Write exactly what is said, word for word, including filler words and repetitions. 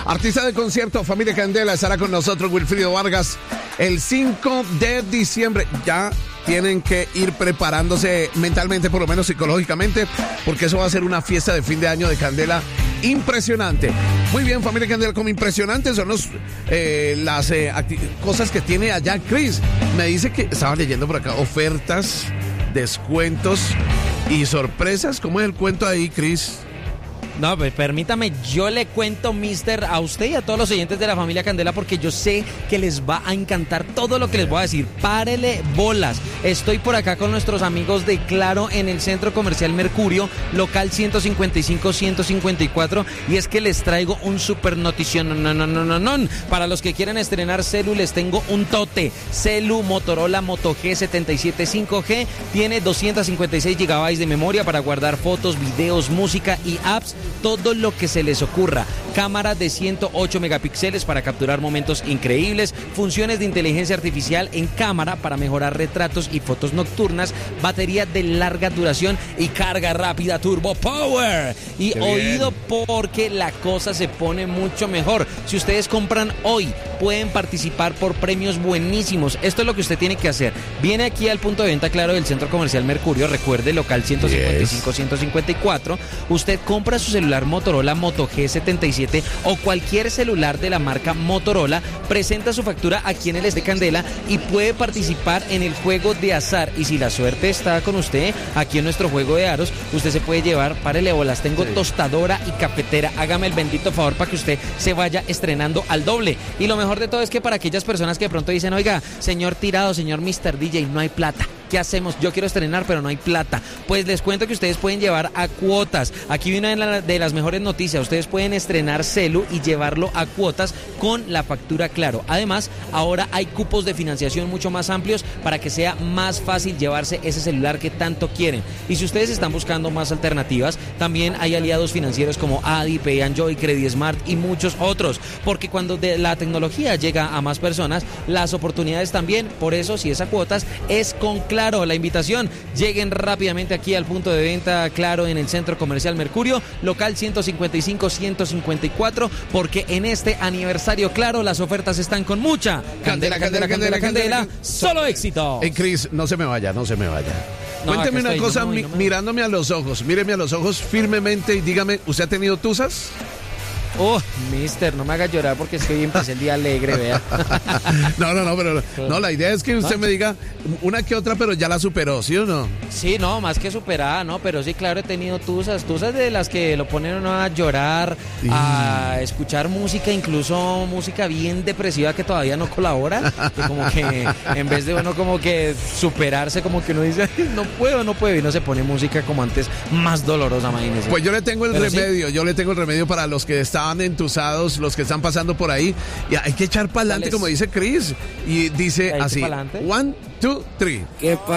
Artista de concierto, Familia Candela, estará con nosotros Wilfrido Vargas el cinco de diciembre. Ya tienen que ir preparándose mentalmente, por lo menos psicológicamente, porque eso va a ser una fiesta de fin de año de Candela impresionante. Muy bien, Familia Candela, como impresionantes son los, eh, las eh, cosas que tiene allá Chris. Me dice que, estaba leyendo por acá, ofertas, descuentos y sorpresas. ¿Cómo es el cuento ahí, Chris? No, pues permítame, yo le cuento, mister, a usted y a todos los oyentes de la Familia Candela, porque yo sé que les va a encantar todo lo que les voy a decir. Párele bolas. Estoy por acá con nuestros amigos de Claro en el Centro Comercial Mercurio, local ciento cincuenta y cinco, ciento cincuenta y cuatro, y es que les traigo un super notición. No, no, no, no, no. Para los que quieran estrenar celu, les tengo un tote. Celu Motorola Moto G setenta y siete cinco G, tiene doscientos cincuenta y seis gigabytes de memoria para guardar fotos, videos, música y apps. Todo lo que se les ocurra. Cámara de ciento ocho megapíxeles para capturar momentos increíbles, funciones de inteligencia artificial en cámara para mejorar retratos y fotos nocturnas, batería de larga duración y carga rápida Turbo Power. Y Qué oído bien. porque la cosa se pone mucho mejor. Si ustedes compran hoy, pueden participar por premios buenísimos. Esto es lo que usted tiene que hacer. Viene aquí al punto de venta Claro del Centro Comercial Mercurio, recuerde, local ciento cincuenta y cinco, ciento cincuenta y cuatro. Usted compra su celular Motorola Moto G setenta y siete o cualquier celular de la marca Motorola, presenta su factura aquí en el de Candela y puede participar en el juego de azar. Y si la suerte está con usted, aquí en nuestro juego de aros, usted se puede llevar, párele bolas, tengo Sí. tostadora y cafetera. Hágame el bendito favor para que usted se vaya estrenando al doble. Y lo mejor de todo es que para aquellas personas que de pronto dicen, oiga, señor Tirado, señor mister D J, no hay plata. ¿Qué hacemos? Yo quiero estrenar, pero no hay plata. Pues les cuento que ustedes pueden llevar a cuotas. Aquí viene una de las mejores noticias. Ustedes pueden estrenar celu y llevarlo a cuotas con la factura Claro. Además, ahora hay cupos de financiación mucho más amplios para que sea más fácil llevarse ese celular que tanto quieren. Y si ustedes están buscando más alternativas, también hay aliados financieros como Adi, Pay and Joy, Credit Smart y muchos otros. Porque cuando de la tecnología llega a más personas, las oportunidades también. Por eso, si es a cuotas, es con Claro. Claro, la invitación, lleguen rápidamente aquí al punto de venta Claro en el Centro Comercial Mercurio, local ciento cincuenta y cinco, ciento cincuenta y cuatro, porque en este aniversario Claro las ofertas están con mucha candela, candela, candela, candela, candela, solo éxito. Hey, Chris, no se me vaya, no se me vaya. No, Cuénteme acá una estoy, cosa, no me voy, mi- no me voy. mirándome a los ojos, míreme a los ojos firmemente y dígame, ¿usted ha tenido tusas? Oh, mister, no me haga llorar porque es que hoy empecé el día alegre, vea. No, no, no, pero no, la idea es que usted ¿No? me diga una que otra, pero ya la superó, ¿sí o no? Sí, no, más que superada, ¿no? Pero sí, claro, he tenido tusas, tusas de las que lo ponen uno a llorar, Sí. a escuchar música, incluso música bien depresiva que todavía no colabora, que como que en vez de uno como que superarse, como que uno dice, "Ay, no puedo, no puedo", y no se pone música como antes, más dolorosa, imagínese. Pues yo le tengo el Pero sí. remedio, yo le tengo el remedio para los que estaban entusados, los que están pasando por ahí. Y hay que echar para adelante, es? como dice Chris. Y dice Hay que así, pa'lante. one, two, three. ¿Qué